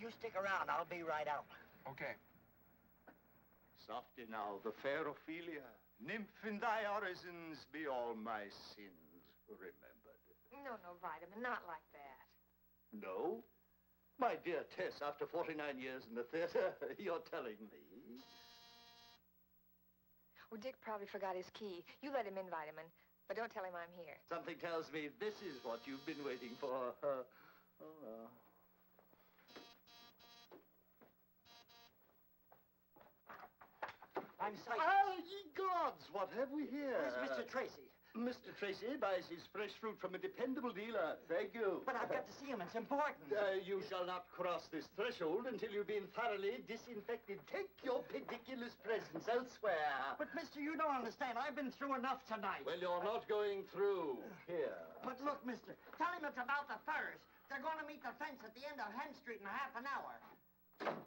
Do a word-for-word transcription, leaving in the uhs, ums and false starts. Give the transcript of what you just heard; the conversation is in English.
you stick around. I'll be right out. Okay. Softy now, the fair Ophelia. Nymph in thy orisons be all my sins remembered. No, no, Vitamin, not like that. No? My dear Tess, after forty-nine years in the theater, you're telling me. Oh, Dick probably forgot his key. You let him in, Vitamin, but don't tell him I'm here. Something tells me this is what you've been waiting for. Uh, oh, uh. I'm psyched. Ah, ye gods, what have we here? Where's Mister Tracy? Mister Tracy buys his fresh fruit from a dependable dealer. Thank you. But I've got to see him. It's important. Uh, you shall not cross this threshold until you've been thoroughly disinfected. Take your pediculous presence elsewhere. But, mister, you don't understand. I've been through enough tonight. Well, you're not going through. Here. But look, mister, tell him it's about the furs. They're going to meet the fence at the end of Hen Street in half an hour.